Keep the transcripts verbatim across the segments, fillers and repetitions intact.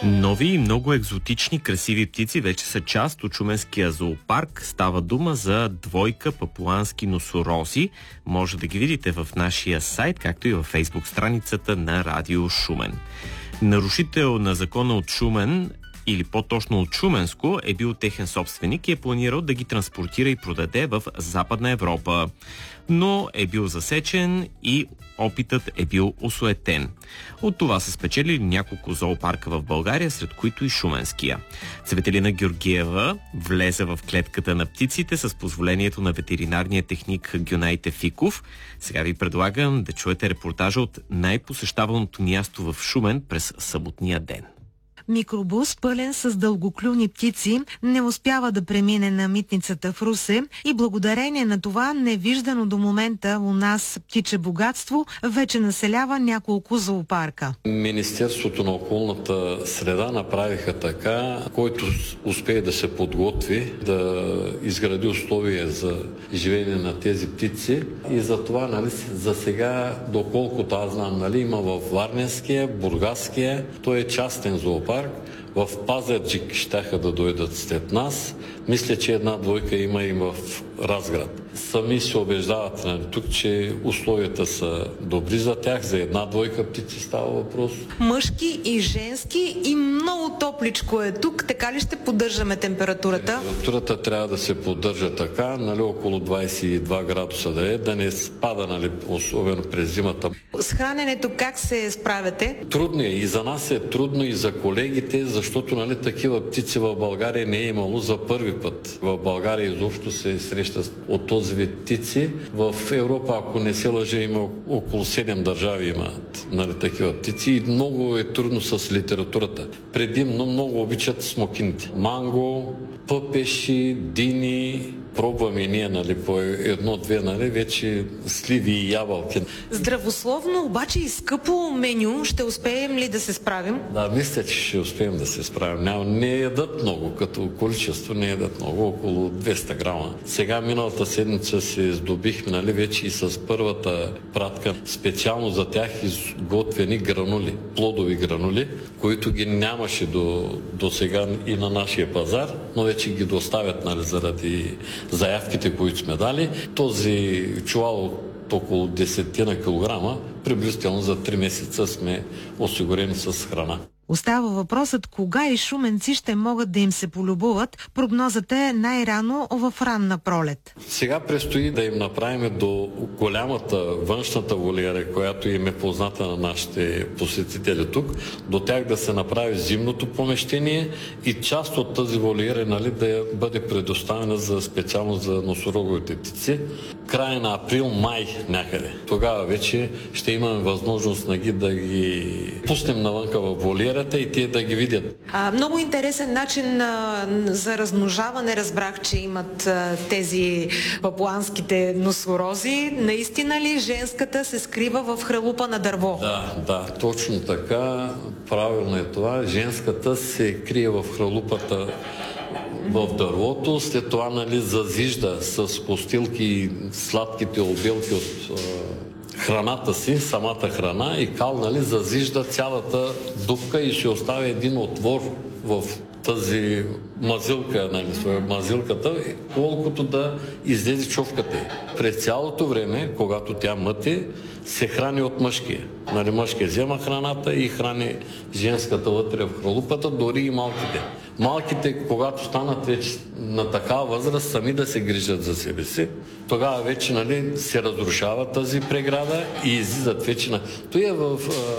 Нови и много екзотични красиви птици вече са част от шуменския зоопарк. Става дума за двойка папуански носорози. Може да ги видите в нашия сайт, както и във фейсбук страницата на Радио Шумен. Нарушител на закона от Шумен, или по-точно от Шуменско, е бил техен собственик и е планирал да ги транспортира и продаде в Западна Европа. Но е бил засечен и опитът е бил осуетен. От това са спечелили няколко зоопарка в България, сред които и шуменския. Цветелина Георгиева влезе в клетката на птиците с позволението на ветеринарния техник Гюнай Тефиков. Сега ви предлагам да чуете репортажа от най-посещаваното място в Шумен през съботния ден. Микробус, пълен с дългоклюни птици, не успява да премине на митницата в Русе и благодарение на това невиждано до момента у нас птиче богатство вече населява няколко зоопарка. Министерството на околната среда направиха така, който успее да се подготви, да изгради условия за живеене на тези птици и за това, нали, за сега, доколкото аз знам, нали, има във Варненския, Бургаския, той е частен зоопарк. В Пазарджик щяха да дойдат след нас. Мисля, че една двойка има и в Разград. Сами се убеждават, нали, тук, че условията са добри за тях. За една двойка птици става въпрос. Мъжки и женски и много топличко е тук. Така ли ще поддържаме температурата? Температурата трябва да се поддържа така, нали, около двадесет и два градуса да е, да не спада, нали, особено през зимата. С храненето как се справяте? Трудно е. И за нас е трудно, и за колегите, защото, нали, такива птици в България не е имало за първи път. В България изобщо се среща от този вид птици. В Европа, ако не се лъжа, има около седем държави имат, нали, такива птици и много е трудно с литературата. Предимно много обичат смокините. Манго, пъпеши, дини, пробваме ние, нали, по едно-две, нали, вече сливи и ябълки. Здравословно, обаче и скъпо меню. Ще успеем ли да се справим? Да, мисля, че ще успеем да се справим. Няма, не ядат много, като количество не ядат много, около двеста грама. Сега миналата седмица се здобихме, нали, вече и с първата пратка. Специално за тях изготвени гранули, плодови гранули, които ги нямаше до, до сега и на нашия пазар, но вече ги доставят, нали, заради заявките, които сме дали. Този чувал от около десет килограма, приблизително за три месеца сме осигурени с храна. Остава въпросът кога и шуменци ще могат да им се полюбуват. Прогнозата е най-рано в ранна пролет. Сега предстои да им направим до голямата външната волиера, която им е позната на нашите посетители тук, до тях да се направи зимното помещение и част от тази волиера, нали, да бъде предоставена за специално за носороговите птици. Края на април-май някъде. Тогава вече ще имаме възможност, нали, да ги пуснем навънка в волиера и те да ги видят. А, много интересен начин а, за размножаване. Разбрах, че имат а, тези папуанските носорози. Наистина ли женската се скрива в хралупа на дърво? Да, да, точно така. Правилно е това. Женската се крие в хралупата в дървото, след това, нали, зазижда с костилки и сладките обелки от храната си, самата храна и кал, нали, зазижда цялата дупка и ще остави един отвор в тази мазилка, нали, мазилката, колкото да излезе човката. През цялото време, когато тя мъти, се храни от мъжкия. Нали, мъжкия взема храната и храни женската вътре в хралупата, дори и малките. Малките, когато станат вече на такава възраст, сами да се грижат за себе си, тогава вече, нали, се разрушава тази преграда и излизат вече на... Той е в...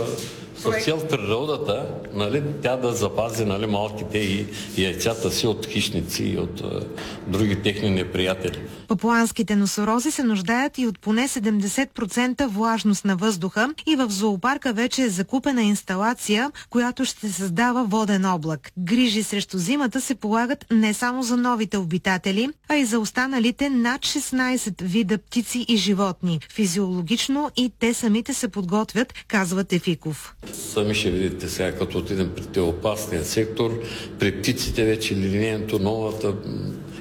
С цел в природата, нали, тя да запази, нали, малките и яйцата си от хищници и от а, други техни неприятели. Папуанските носорози се нуждаят и от поне седемдесет процента влажност на въздуха и в зоопарка вече е закупена инсталация, която ще създава воден облак. Грижи срещу зимата се полагат не само за новите обитатели, а и за останалите над шестнадесет вида птици и животни. Физиологично и те самите се подготвят, казва Тефиков. Сами ще видите сега, като отидем при опасния сектор, при птиците вече линеенето, новата